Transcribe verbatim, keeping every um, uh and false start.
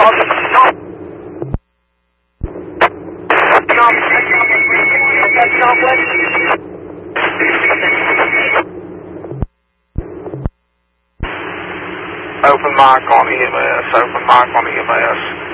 Open mic on E M S, open mic on E M S.